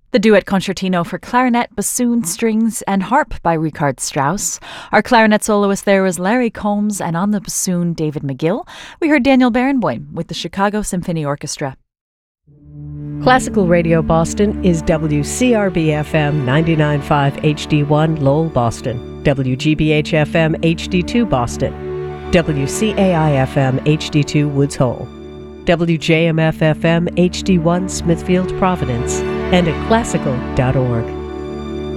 The Duet Concertino for clarinet, bassoon, strings, and harp by Richard Strauss. Our clarinet soloist there was Larry Combs, and on the bassoon, David McGill. We heard Daniel Barenboim with the Chicago Symphony Orchestra. Classical Radio Boston is WCRB-FM 99.5 HD1 Lowell, Boston, WGBH-FM HD2 Boston, WCAI-FM HD2 Woods Hole, WJMF-FM HD1 Smithfield, Providence, and at classical.org.